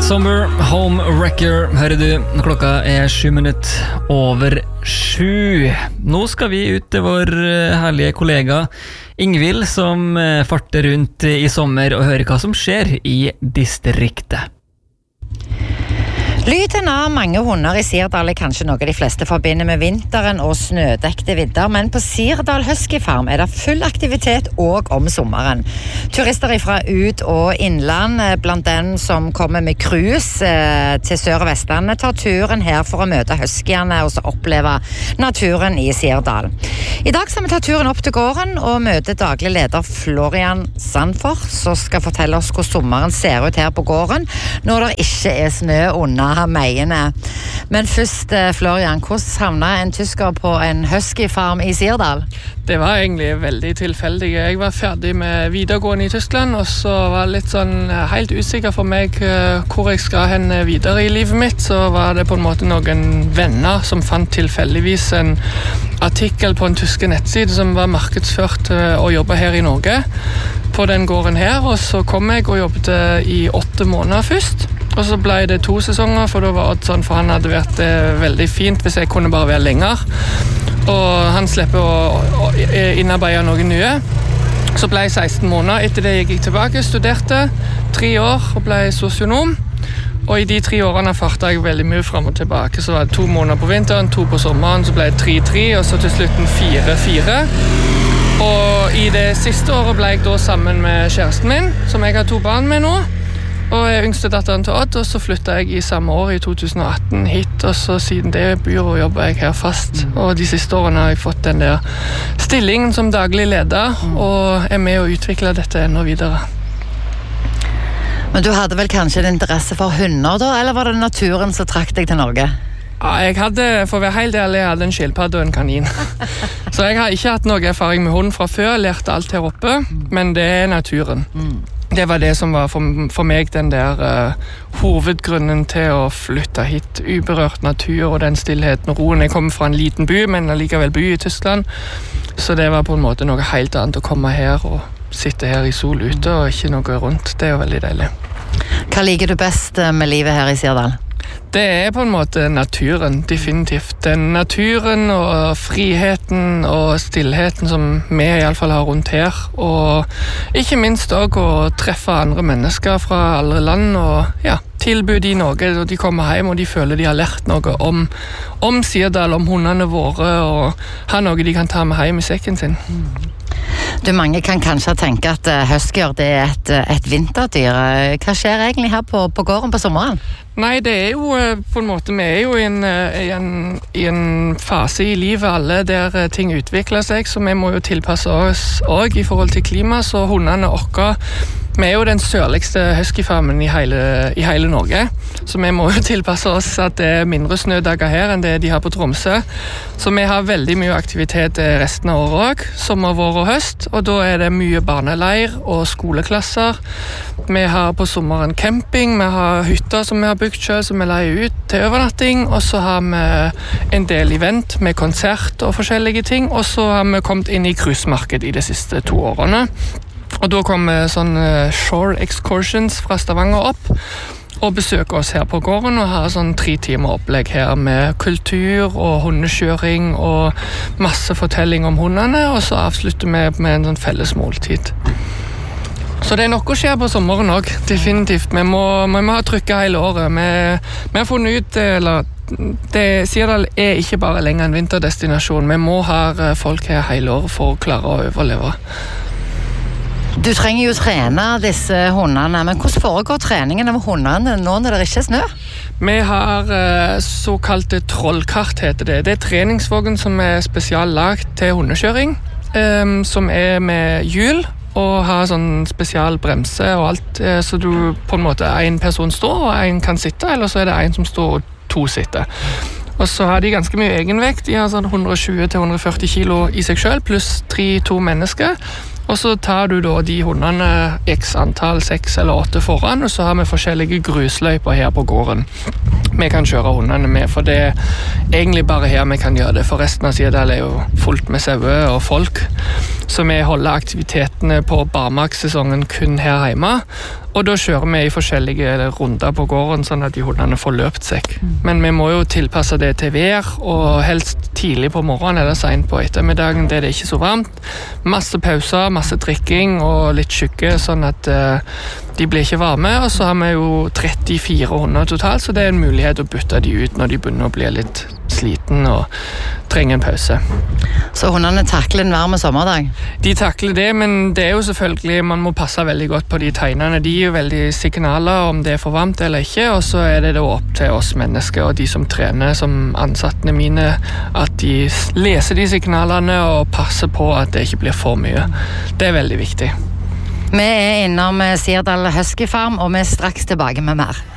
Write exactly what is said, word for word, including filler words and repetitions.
Summer Home Wrecker hører du. Klokka er sju minutter over sju. Nå skal vi ut til vår herlige kollega Ingvild, som farter rundt i sommer og hører hva som skjer i distriktet. Lyden av mange hunder i Sirdal er kanskje noe de fleste forbinder med vinteren og snødekte vidder, men på Sirdal Husky Farm er det full aktivitet også om sommeren. Turister fra ut- og innland, blant dem som kommer med cruise til Sør- og Vestlandet, tar turen her for å møte huskyene og så oppleve naturen i Sirdal. I dag skal vi ta turen opp til gården og møte daglig leder Florian Sandfors, som skal fortelle oss hvordan sommeren ser ut her på gården når det ikke er snø under meiene. Men først, Florian, hvordan havnet en tysker på en huskyfarm i Sirdal? Det var egentlig veldig tilfeldig. Jeg var ferdig med videregående i Tyskland, og så var det litt sånn helt usikker for meg hvor jeg skal hen videre i livet mitt. Så var det på en måte noen venner som fant tilfeldigvis en artikkel på en tyske nettside som var markedsført og jobbet her i Norge på den gården her, og så kom jeg og jobbet i åtte måneder først. Og så ble det to sesonger, for da var det sånn, for han hadde vært eh, veldig fint hvis jeg kunne bare være lenger. Og han slipper å, å innarbeide noen nye. Så ble jeg seksten måneder etter det jeg gikk tilbake, studerte tre år og ble sosionom. Og i de tre årene fartet jeg veldig mye frem og tilbake. Så var det to måneder på vinteren, to på sommeren, så ble det tre tre, og så til slutten fire fire. Og i det siste året ble jeg da sammen med kjæresten min, som jeg har to barn med nå. Og jeg yngste datteren til Odd, og så flyttet jeg i samme år i to tusen og atten hit, og så siden det byrå jobber jeg her fast. Og de siste årene har jeg fått den der stillingen som daglig leder, og er med å utvikle dette enda videre. Men du hadde vel kanskje en interesse for hunder da, eller var det naturen som trakk deg til Norge? Ja, jeg hadde, for å være helt ærlig, jeg hadde en skilpadde og en kanin. Så jeg har ikke hatt noe erfaring med hund fra før, lært alt her oppe, men det er naturen. Det var det som var for, for meg den der uh, hovedgrunnen til å flytte hit. Uberørt natur og den stillheten og roen. Jeg kommer fra en liten by, men allikevel by i Tyskland. Så det var på en måte noe helt annet å komme her og sitte her i sol ute og ikke noe rundt. Det er jo veldig deilig. Hva liker du best med livet her i Sirdal? Det er på en måte naturen, definitivt. Den naturen og friheten og stillheten som vi i alle fall har rundt her. Og ikke minst også å treffe andre mennesker fra alle land og ja, tilby de noe. Og de kommer hjem og de føler de har lært noe om, om Sirdal, om hundene våre, og har noe de kan ta med hjem i sekken sin. Du, mange kan kanskje tenke at huskyer det er et, et vinterdyr. Hva skjer egentlig her på, på gården på sommeren? Nei, det er jo på en måte, vi er jo i en, i en, i en fase i livet alle der ting utvikler seg, så vi må jo tilpasse oss også i forhold til klima, så hundene orker. Vi er jo den sørligste huskyfarmen i hele, i hele Norge, så vi må jo tilpasse oss at det er mindre snødager her enn det de har på Tromsø. Så vi har veldig mye aktivitet resten av året også, sommer, vår og høst, og da er det mye barneleir og skoleklasser. Vi har på sommeren camping, vi har hytter som vi har bygd selv, som vi leier ut til overnatting, og så har vi en del event med konsert og forskjellige ting, og så har vi kommet inn i cruisemarked i de siste to årene. Og da kommer sånn shore excursions fra Stavanger opp og besøker oss her på gården og har sånn tre timer opplegg her med kultur og hundekjøring og masse fortelling om hundene, og så avslutter vi med en sånn felles måltid. Så det er nok å skje på sommeren også, definitivt. Vi må, vi må ha trykket hele året. Vi, vi har funnet ut, eller det, Sirdal er ikke bare lenger en vinterdestinasjon. Vi må ha folk her hele året for å klare å overleve. Du trenger jo trene disse hundene, men hvordan foregår treningen av hundene nå når det ikke er snø? Vi har eh, såkalte trollkart, heter det. Det er treningsvogn som er spesiallagt til hundekjøring, eh, som er med hjul og har sånn spesialbremse og alt, eh, så du på en måte en person står og en kan sitte, eller så er det en som står og to sitter. Og så har de ganske mye egenvekt. De har sånn hundre tjue til hundre førti kilo i seg selv, pluss tre to mennesker. Og så tar du da de hundene x antall, seks eller åtte foran, og så har vi forskjellige grusløyper her på gården. Vi kan kjøre hundene med, for det er egentlig bare her vi kan gjøre det, for resten av Sirdal er jo fullt med sauer og folk. Så vi holder aktivitetene på barmarkssesongen kun her hjemme, og da kjører vi i forskjellige runder på gården, sånn at de hundene får løpt seg. Men vi må jo tilpasse det til vær, og helst tidlig på morgenen eller sent på ettermiddagen, der det ikke er så varmt. Masse pauser, masse drikking og litt skygge, sånn at uh, de blir ikke varme, og så har vi jo trettifire hunder totalt, så det er en mulighet å bytte de ut når de begynner å bli litt sliten og trenger en pause. Så hundene takler en varme sommerdag? De takler det, men det er jo selvfølgelig, man må passe veldig godt på de tegnene. De er jo veldig signaler om det er for varmt eller ikke, og så er det da opp til oss mennesker og de som trener som ansattene mine, at de leser de signalene og passer på at det ikke blir for mye. Det er veldig viktig. Vi er innom Sirdal Husky Farm, og vi er straks tilbake med mer.